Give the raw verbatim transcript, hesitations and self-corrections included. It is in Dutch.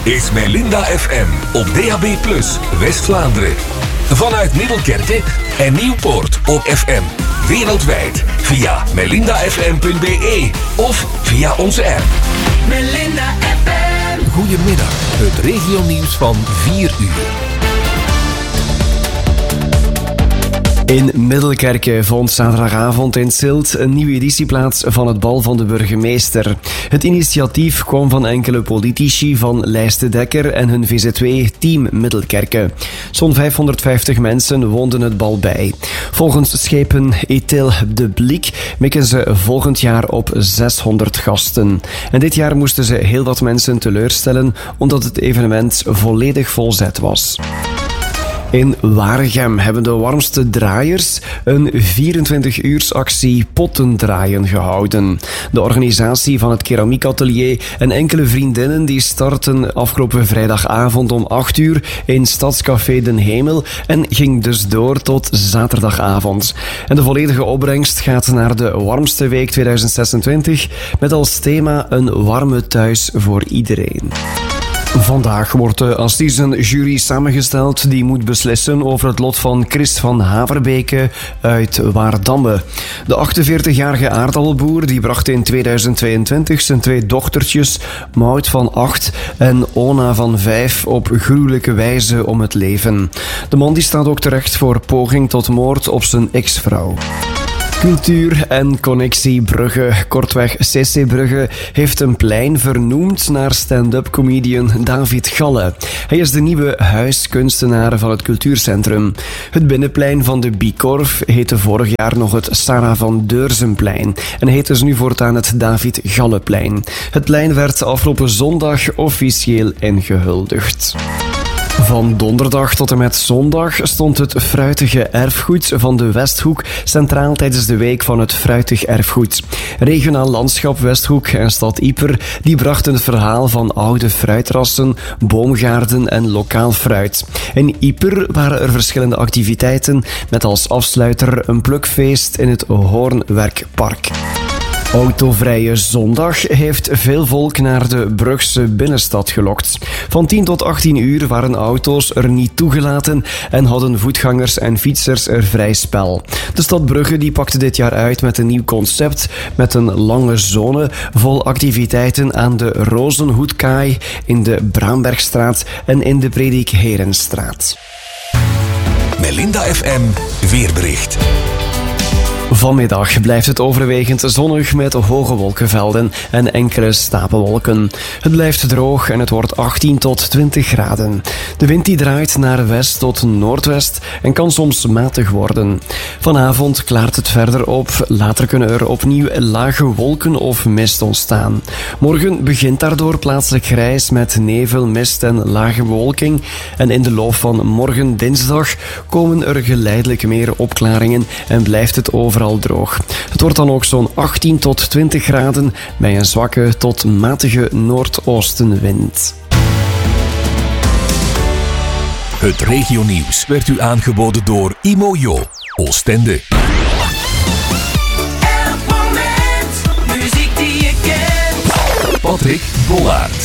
is Melinda F M op D A B plus, West-Vlaanderen. Vanuit Middelkerke en Nieuwpoort op F M. Wereldwijd via melinda f m punt b e of via onze app. Melinda F M. Goedemiddag, het regionieuws van vier uur. In Middelkerke vond zaterdagavond in Zilt een nieuwe editie plaats van het bal van de burgemeester. Het initiatief kwam van enkele politici van Lijst de Dekker en hun V Z W-team Middelkerke. Zo'n vijfhonderdvijftig mensen woonden het bal bij. Volgens schepen Etil de Bliek mikken ze volgend jaar op zeshonderd gasten. En dit jaar moesten ze heel wat mensen teleurstellen omdat het evenement volledig volzet was. In Waregem hebben de warmste draaiers een vierentwintig-uursactie pottendraaien gehouden. De organisatie van het keramiekatelier en enkele vriendinnen die starten afgelopen vrijdagavond om acht uur in Stadscafé Den Hemel en ging dus door tot zaterdagavond. En de volledige opbrengst gaat naar de Warmste Week tweeduizend zesentwintig met als thema een warme thuis voor iedereen. Vandaag wordt de assisenjury samengesteld die moet beslissen over het lot van Chris van Haverbeke uit Waardamme. De achtenveertigjarige aardappelboer die bracht in tweeduizend tweeëntwintig zijn twee dochtertjes, Maud van acht en Ona van vijf, op gruwelijke wijze om het leven. De man die staat ook terecht voor poging tot moord op zijn ex-vrouw. Cultuur en Connectie Brugge, kortweg C C Brugge, heeft een plein vernoemd naar stand-up comedian David Galle. Hij is de nieuwe huiskunstenaar van het cultuurcentrum. Het binnenplein van de Bikorf heette vorig jaar nog het Sarah van Deurzenplein en heet dus nu voortaan het David Galleplein. Het plein werd afgelopen zondag officieel ingehuldigd. Van donderdag tot en met zondag stond het fruitige erfgoed van de Westhoek centraal tijdens de week van het fruitig erfgoed. Regionaal Landschap Westhoek en Stad Ieper die brachten het verhaal van oude fruitrassen, boomgaarden en lokaal fruit. In Ieper waren er verschillende activiteiten met als afsluiter een plukfeest in het Hoornwerkpark. Autovrije zondag heeft veel volk naar de Brugse binnenstad gelokt. Van tien tot achttien uur waren auto's er niet toegelaten en hadden voetgangers en fietsers er vrij spel. De stad Brugge die pakte dit jaar uit met een nieuw concept met een lange zone vol activiteiten aan de Rozenhoedkaai, in de Braambergstraat en in de Predik-Herenstraat. Melinda F M weerbericht. Vanmiddag blijft het overwegend zonnig met hoge wolkenvelden en enkele stapelwolken. Het blijft droog en het wordt achttien tot twintig graden. De wind die draait naar west tot noordwest en kan soms matig worden. Vanavond klaart het verder op. Later kunnen er opnieuw lage wolken of mist ontstaan. Morgen begint daardoor plaatselijk grijs met nevel, mist en lage bewolking. En in de loop van morgen dinsdag komen er geleidelijk meer opklaringen en blijft het overal droog. Het wordt dan ook zo'n achttien tot twintig graden bij een zwakke tot matige noordoostenwind. Het regionieuws werd u aangeboden door Imojo, Oostende. Elk moment, muziek die je kent. Patrick Bollaert.